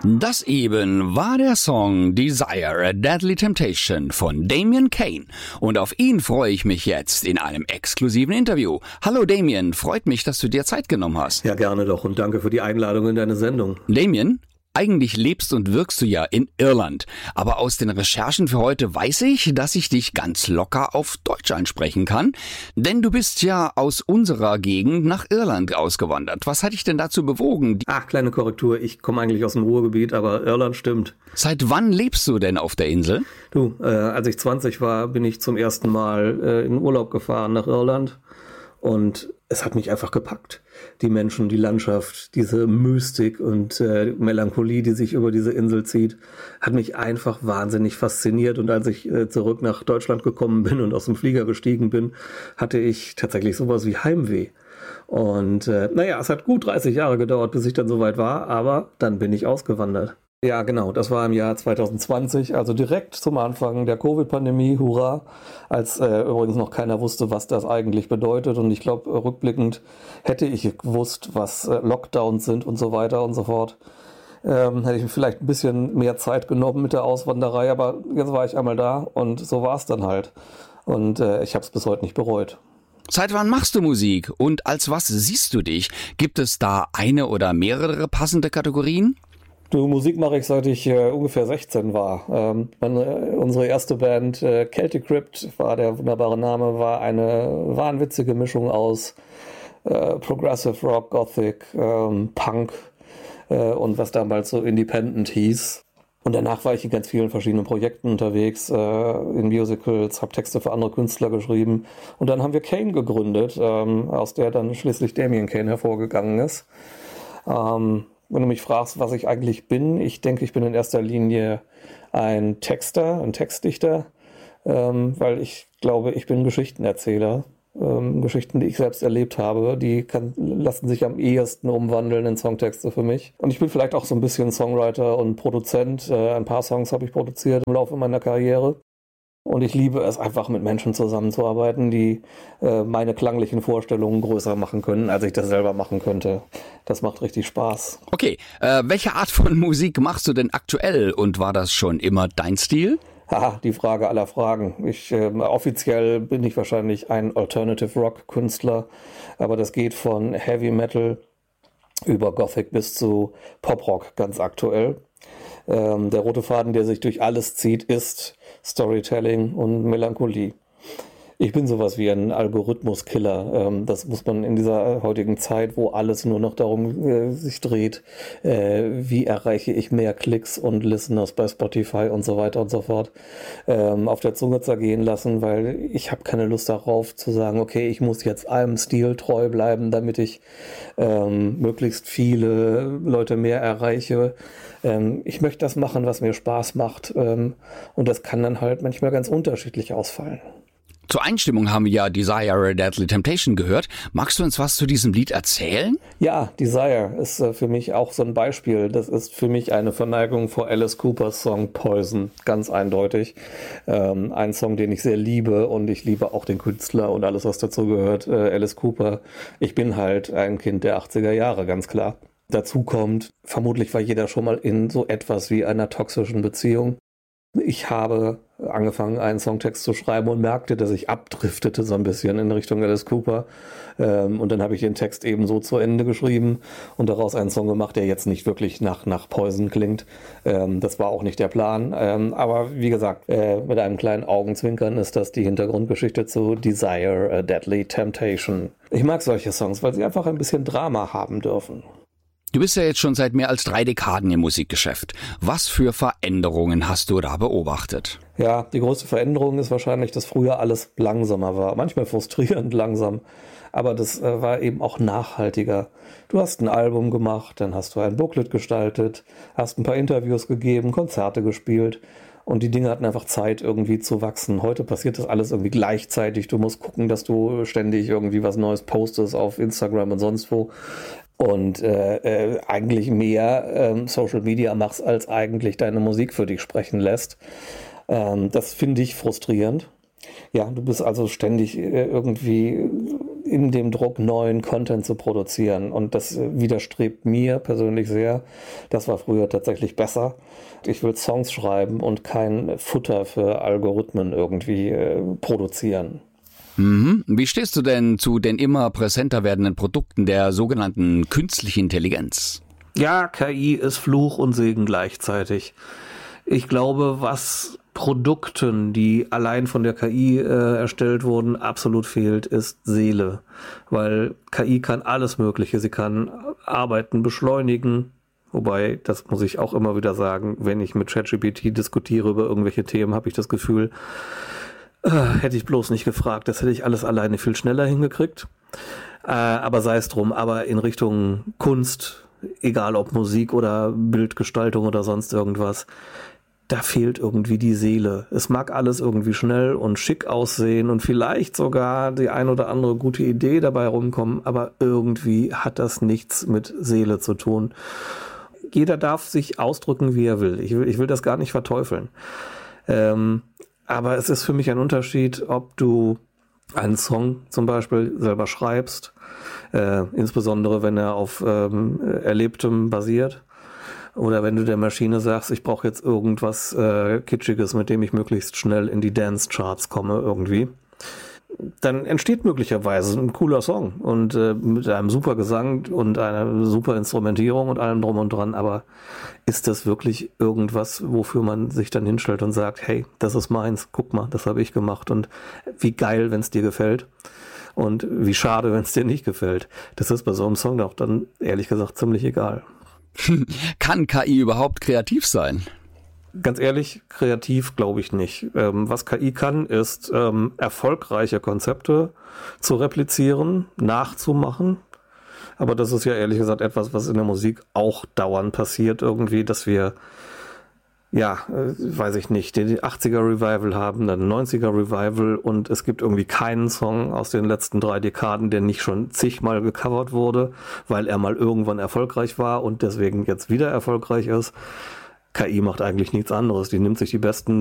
Das eben war der Song Desire, a Deadly Temptation von Damian Kane. Und auf ihn freue ich mich jetzt in einem exklusiven Interview. Hallo Damian, freut mich, dass du dir Zeit genommen hast. Ja, gerne doch und danke für die Einladung in deine Sendung. Damian, eigentlich lebst und wirkst du ja in Irland, aber aus den Recherchen für heute weiß ich, dass ich dich ganz locker auf Deutsch ansprechen kann, denn du bist ja aus unserer Gegend nach Irland ausgewandert. Was hat dich denn dazu bewogen? Ach, kleine Korrektur, ich komme eigentlich aus dem Ruhrgebiet, aber Irland stimmt. Seit wann lebst du denn auf der Insel? Du, als ich 20 war, bin ich zum ersten Mal in Urlaub gefahren nach Irland und es hat mich einfach gepackt. Die Menschen, die Landschaft, diese Mystik und Melancholie, die sich über diese Insel zieht, hat mich einfach wahnsinnig fasziniert. Und als ich zurück nach Deutschland gekommen bin und aus dem Flieger gestiegen bin, hatte ich tatsächlich sowas wie Heimweh. Und es hat gut 30 Jahre gedauert, bis ich dann soweit war, aber dann bin ich ausgewandert. Ja, genau, das war im Jahr 2020, also direkt zum Anfang der Covid-Pandemie, hurra, als übrigens noch keiner wusste, was das eigentlich bedeutet. Und ich glaube, rückblickend hätte ich gewusst, was Lockdowns sind und so weiter und so fort. Hätte ich vielleicht ein bisschen mehr Zeit genommen mit der Auswanderei, aber jetzt war ich einmal da und so war es dann halt. Und ich habe es bis heute nicht bereut. Seit wann machst du Musik und als was siehst du dich? Gibt es da eine oder mehrere passende Kategorien? Du, Musik mache ich, seit ich ungefähr 16 war. Unsere erste Band, Celtic Crypt, war der wunderbare Name, war eine wahnwitzige Mischung aus Progressive Rock, Gothic, Punk und was damals so Independent hieß. Und danach war ich in ganz vielen verschiedenen Projekten unterwegs, in Musicals, habe Texte für andere Künstler geschrieben. Und dann haben wir Kane gegründet, aus der dann schließlich Damian Kane hervorgegangen ist. Wenn du mich fragst, was ich eigentlich bin, ich denke, ich bin in erster Linie ein Texter, ein Textdichter, weil ich glaube, ich bin Geschichtenerzähler. Geschichten, die ich selbst erlebt habe, lassen sich am ehesten umwandeln in Songtexte für mich. Und ich bin vielleicht auch so ein bisschen Songwriter und Produzent. Ein paar Songs habe ich produziert im Laufe meiner Karriere. Und ich liebe es einfach, mit Menschen zusammenzuarbeiten, die meine klanglichen Vorstellungen größer machen können, als ich das selber machen könnte. Das macht richtig Spaß. Okay, welche Art von Musik machst du denn aktuell und war das schon immer dein Stil? Haha, die Frage aller Fragen. Offiziell bin ich wahrscheinlich ein Alternative Rock Künstler, aber das geht von Heavy Metal über Gothic bis zu Pop Rock ganz aktuell. Der rote Faden, der sich durch alles zieht, ist Storytelling und Melancholie. Ich bin sowas wie ein Algorithmuskiller. Das muss man in dieser heutigen Zeit, wo alles nur noch darum sich dreht, wie erreiche ich mehr Klicks und Listeners bei Spotify und so weiter und so fort, auf der Zunge zergehen lassen, weil ich habe keine Lust darauf zu sagen, okay, ich muss jetzt einem Stil treu bleiben, damit ich möglichst viele Leute mehr erreiche. Ich möchte das machen, was mir Spaß macht, und das kann dann halt manchmal ganz unterschiedlich ausfallen. Zur Einstimmung haben wir ja Desire, a Deadly Temptation gehört. Magst du uns was zu diesem Lied erzählen? Ja, Desire ist für mich auch so ein Beispiel. Das ist für mich eine Verneigung vor Alice Coopers Song Poison, ganz eindeutig. Ein Song, den ich sehr liebe, und ich liebe auch den Künstler und alles, was dazu gehört. Alice Cooper. Ich bin halt ein Kind der 80er Jahre, ganz klar. Dazu kommt, vermutlich war jeder schon mal in so etwas wie einer toxischen Beziehung. Ich habe angefangen, einen Songtext zu schreiben und merkte, dass ich abdriftete so ein bisschen in Richtung Alice Cooper. Und dann habe ich den Text eben so zu Ende geschrieben und daraus einen Song gemacht, der jetzt nicht wirklich nach Poison klingt. Das war auch nicht der Plan. Aber wie gesagt, mit einem kleinen Augenzwinkern ist das die Hintergrundgeschichte zu Desire, a Deadly Temptation. Ich mag solche Songs, weil sie einfach ein bisschen Drama haben dürfen. Du bist ja jetzt schon seit mehr als 3 Dekaden im Musikgeschäft. Was für Veränderungen hast du da beobachtet? Ja, die größte Veränderung ist wahrscheinlich, dass früher alles langsamer war. Manchmal frustrierend langsam, aber das war eben auch nachhaltiger. Du hast ein Album gemacht, dann hast du ein Booklet gestaltet, hast ein paar Interviews gegeben, Konzerte gespielt. Und die Dinge hatten einfach Zeit, irgendwie zu wachsen. Heute passiert das alles irgendwie gleichzeitig. Du musst gucken, dass du ständig irgendwie was Neues postest auf Instagram und sonst wo. Und eigentlich mehr Social Media machst, als eigentlich deine Musik für dich sprechen lässt. Das finde ich frustrierend. Ja, du bist also ständig irgendwie in dem Druck, neuen Content zu produzieren. Und das widerstrebt mir persönlich sehr. Das war früher tatsächlich besser. Ich will Songs schreiben und kein Futter für Algorithmen irgendwie produzieren. Wie stehst du denn zu den immer präsenter werdenden Produkten der sogenannten künstlichen Intelligenz? Ja, KI ist Fluch und Segen gleichzeitig. Ich glaube, was Produkten, die allein von der KI erstellt wurden, absolut fehlt, ist Seele. Weil KI kann alles Mögliche. Sie kann Arbeiten beschleunigen. Wobei, das muss ich auch immer wieder sagen, wenn ich mit ChatGPT diskutiere über irgendwelche Themen, habe ich das Gefühl, hätte ich bloß nicht gefragt. Das hätte ich alles alleine viel schneller hingekriegt. Aber sei es drum. Aber in Richtung Kunst, egal ob Musik oder Bildgestaltung oder sonst irgendwas, da fehlt irgendwie die Seele. Es mag alles irgendwie schnell und schick aussehen und vielleicht sogar die ein oder andere gute Idee dabei rumkommen, aber irgendwie hat das nichts mit Seele zu tun. Jeder darf sich ausdrücken, wie er will. Ich will das gar nicht verteufeln. Aber es ist für mich ein Unterschied, ob du einen Song zum Beispiel selber schreibst, insbesondere wenn er auf Erlebtem basiert, oder wenn du der Maschine sagst, ich brauche jetzt irgendwas Kitschiges, mit dem ich möglichst schnell in die Dance-Charts komme irgendwie, dann entsteht möglicherweise ein cooler Song und mit einem super Gesang und einer super Instrumentierung und allem drum und dran, aber ist das wirklich irgendwas, wofür man sich dann hinstellt und sagt, hey, das ist meins, guck mal, das habe ich gemacht und wie geil, wenn es dir gefällt und wie schade, wenn es dir nicht gefällt. Das ist bei so einem Song doch dann ehrlich gesagt ziemlich egal. Kann KI überhaupt kreativ sein? Ganz ehrlich, kreativ glaube ich nicht. Was KI kann, ist erfolgreiche Konzepte zu replizieren, nachzumachen. Aber das ist ja ehrlich gesagt etwas, was in der Musik auch dauernd passiert irgendwie, dass wir, weiß ich nicht, den 80er Revival haben, dann 90er Revival und es gibt irgendwie keinen Song aus den letzten 3 Dekaden, der nicht schon zigmal gecovert wurde, weil er mal irgendwann erfolgreich war und deswegen jetzt wieder erfolgreich ist. KI macht eigentlich nichts anderes. Die nimmt sich die besten